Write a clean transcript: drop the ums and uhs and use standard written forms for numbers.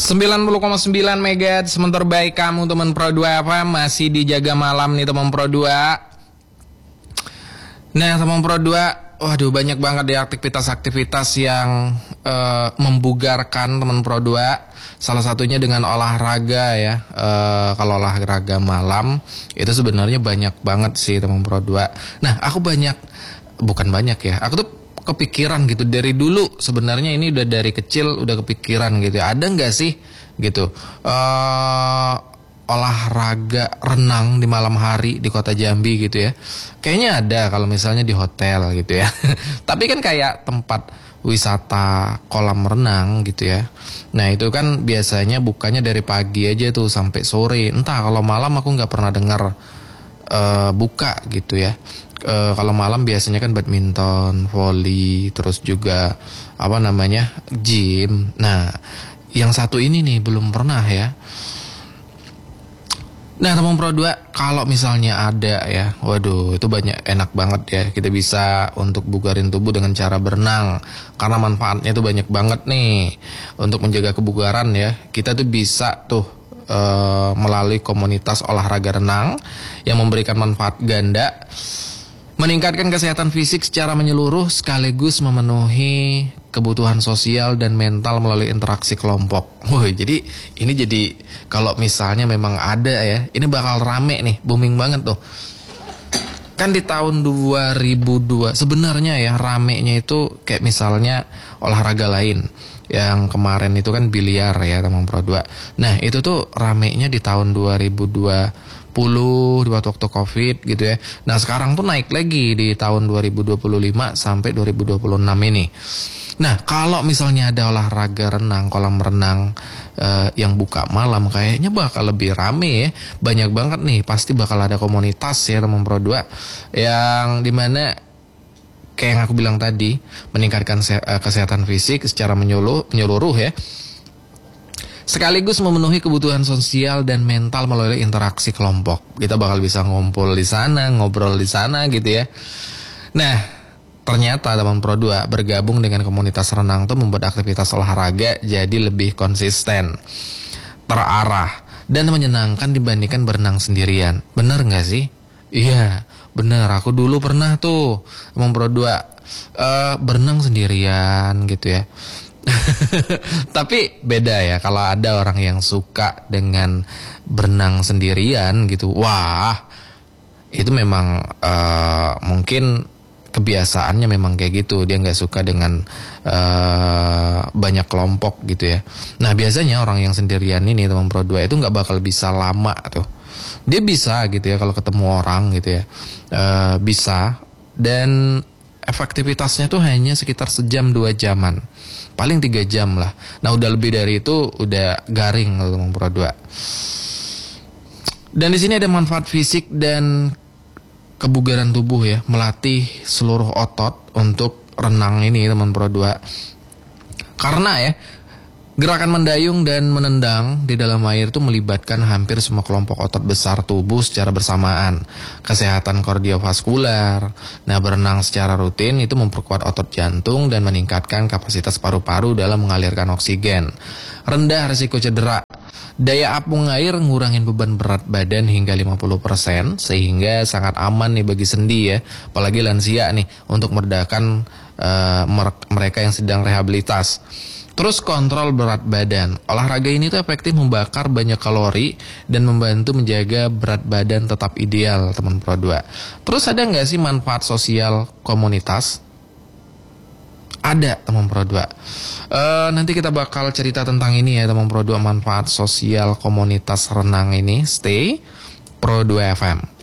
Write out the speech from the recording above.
90,9 MHz sementara baik kamu teman Pro 2 FM masih dijaga malam nih teman Pro 2. Nah teman Pro 2, waduh banyak banget di aktivitas-aktivitas yang membugarkan teman Pro 2. Salah satunya dengan olahraga ya. Kalau olahraga malam itu sebenarnya banyak banget sih teman Pro 2. Nah aku bukan banyak ya, aku tuh kepikiran gitu dari dulu, sebenarnya ini udah dari kecil udah kepikiran gitu. Ada nggak sih gitu olahraga renang di malam hari di kota Jambi gitu ya? Kayaknya ada kalau misalnya di hotel gitu ya. Tapi kan kayak tempat wisata kolam renang gitu ya. Nah itu kan biasanya bukanya dari pagi aja tuh sampai sore. Entah kalau malam aku nggak pernah dengar buka gitu ya. Kalau malam biasanya kan badminton, volley, terus juga gym. Nah, yang satu ini nih belum pernah ya. Nah, teman Pro 2, kalau misalnya ada ya, waduh, itu enak banget ya. Kita bisa untuk bugarin tubuh dengan cara berenang. Karena manfaatnya itu banyak banget nih. Untuk menjaga kebugaran ya, kita tuh bisa tuh melalui komunitas olahraga renang yang memberikan manfaat ganda, meningkatkan kesehatan fisik secara menyeluruh sekaligus memenuhi kebutuhan sosial dan mental melalui interaksi kelompok. Woi, jadi kalau misalnya memang ada ya, ini bakal rame nih, booming banget tuh. Kan di tahun 2002 sebenarnya ya ramenya itu kayak misalnya olahraga lain. Yang kemarin itu kan biliar ya teman Pro 2. Nah itu tuh ramenya di tahun 2020 di waktu Covid gitu ya. Nah sekarang tuh naik lagi di tahun 2025 sampai 2026 ini. Nah kalau misalnya ada olahraga renang, kolam renang yang buka malam, kayaknya bakal lebih rame ya. Banyak banget nih, pasti bakal ada komunitas ya teman Pro 2 yang dimana kayak yang aku bilang tadi, meningkatkan kesehatan fisik secara menyeluruh ya, sekaligus memenuhi kebutuhan sosial dan mental melalui interaksi kelompok. Kita bakal bisa ngumpul di sana, ngobrol di sana gitu ya. Nah, ternyata teman Pro 2 bergabung dengan komunitas renang tuh membuat aktivitas olahraga jadi lebih konsisten, terarah, dan menyenangkan dibandingkan berenang sendirian. Bener nggak sih? Iya, bener. Aku dulu pernah tuh teman Pro 2 berenang sendirian gitu ya. Tapi beda ya kalau ada orang yang suka dengan berenang sendirian gitu. Wah, itu memang mungkin kebiasaannya memang kayak gitu. Dia nggak suka dengan banyak kelompok gitu ya. Nah biasanya orang yang sendirian ini teman Pro 2 itu nggak bakal bisa lama tuh. Dia bisa gitu ya kalau ketemu orang gitu ya, bisa, dan efektivitasnya tuh hanya sekitar sejam 2 jaman, paling 3 jam lah. Nah udah lebih dari itu udah garing teman Pro 2. Dan di sini ada manfaat fisik dan kebugaran tubuh ya, melatih seluruh otot untuk renang ini teman Pro 2. Karena ya gerakan mendayung dan menendang di dalam air itu melibatkan hampir semua kelompok otot besar tubuh secara bersamaan. Kesehatan kardiovaskular. Nah, berenang secara rutin itu memperkuat otot jantung dan meningkatkan kapasitas paru-paru dalam mengalirkan oksigen. Rendah risiko cedera. Daya apung air ngurangin beban berat badan hingga 50%, sehingga sangat aman nih bagi sendi ya, apalagi lansia nih, untuk meredakan mereka yang sedang rehabilitas. Terus kontrol berat badan. Olahraga ini tuh efektif membakar banyak kalori dan membantu menjaga berat badan tetap ideal teman Pro 2. Terus ada nggak sih manfaat sosial komunitas? Ada teman Pro 2. Nanti kita bakal cerita tentang ini ya teman Pro 2, manfaat sosial komunitas renang ini. Stay Pro 2 FM.